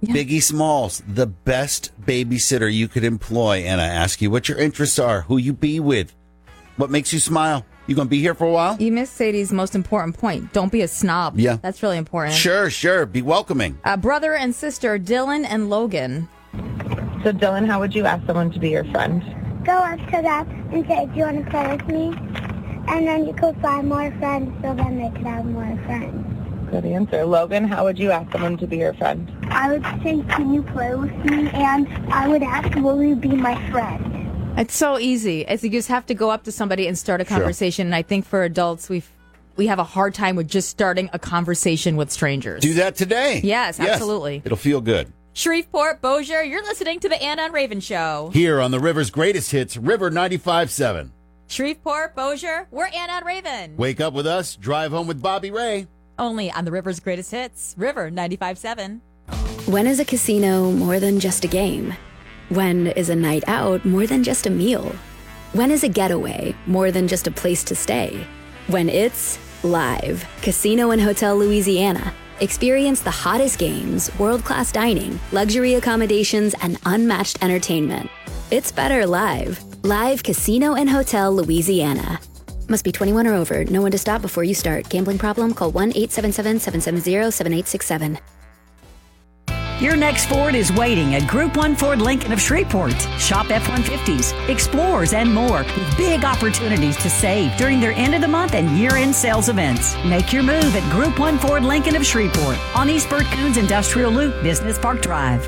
Biggie Smalls, the best babysitter you could employ. And I ask you what your interests are, who you be with, what makes you smile. You going to be here for a while? You missed Sadie's most important point. Don't be a snob. Yeah. That's really important. Sure. Be welcoming. Brother and sister, Dylan and Logan. So, Dylan, how would you ask someone to be your friend? Go up to them and say, do you want to play with me? And then you could find more friends so then they could have more friends. Good answer. Logan, how would you ask someone to be your friend? I would say, can you play with me? And I would ask, will you be my friend? It's so easy. It's, you just have to go up to somebody and start a conversation. And I think for adults, we have a hard time with just starting a conversation with strangers. Do that today. Yes, absolutely. It'll feel good. Shreveport, Bossier, you're listening to the Anna and Raven Show. Here on the River's Greatest Hits, River 95.7. Shreveport, Bossier, we're Anna and Raven. Wake up with us, drive home with Bobby Ray. Only on the River's Greatest Hits, River 95.7. When is a casino more than just a game? When is a night out more than just a meal? When is a getaway more than just a place to stay? When it's live. Casino and Hotel Louisiana. Experience the hottest games, world-class dining, luxury accommodations, and unmatched entertainment. It's better live. Live Casino and Hotel Louisiana. Must be 21 or over. Know when to stop before you start. Gambling problem? Call 1-877-770-7867. Your next Ford is waiting at Group 1 Ford Lincoln of Shreveport. Shop F-150s, Explorers, and more with big opportunities to save during their end of the month and year-end sales events. Make your move at Group 1 Ford Lincoln of Shreveport on East Burt Coons Industrial Loop, Business Park Drive.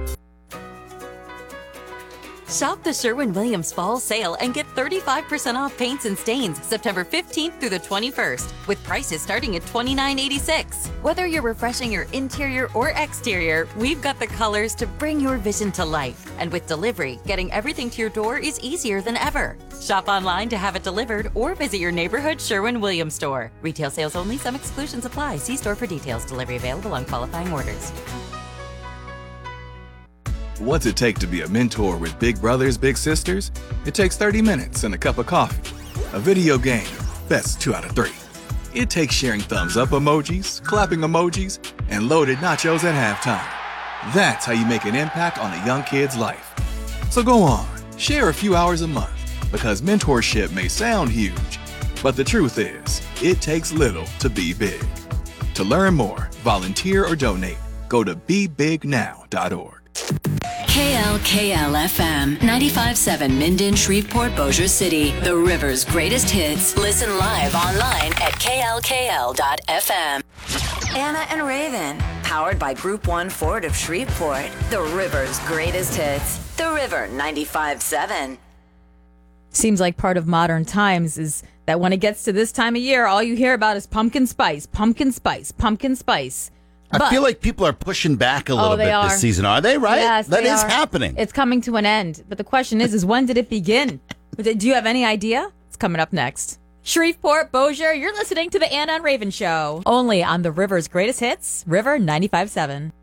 Shop the Sherwin-Williams Fall Sale and get 35% off paints and stains September 15th through the 21st, with prices starting at $29.86. Whether you're refreshing your interior or exterior, we've got the colors to bring your vision to life. And with delivery, getting everything to your door is easier than ever. Shop online to have it delivered or visit your neighborhood Sherwin-Williams store. Retail sales only. Some exclusions apply. See store for details. Delivery available on qualifying orders. What's it take to be a mentor with big brothers, big sisters? It takes 30 minutes and a cup of coffee. A video game, best 2 out of 3. It takes sharing thumbs up emojis, clapping emojis, and loaded nachos at halftime. That's how you make an impact on a young kid's life. So go on, share a few hours a month, because mentorship may sound huge, but the truth is, it takes little to be big. To learn more, volunteer, or donate, go to bebignow.org. KLKL-FM 95.7 Minden, Shreveport, Bossier City. The River's greatest hits. Listen live online at klkl.fm. Anna and Raven. Powered by Group 1 Ford of Shreveport. The River's greatest hits. The River 95.7. Seems like part of modern times is that when it gets to this time of year, all you hear about is pumpkin spice, pumpkin spice, pumpkin spice. I feel like people are pushing back a little bit this season. Are they, right? Yes, that is are. happening. It's coming to an end. But the question is when did it begin? Do you have any idea? It's coming up next. Shreveport, Bossier, you're listening to the Anna and Raven Show. Only on the River's Greatest Hits, River 95.7.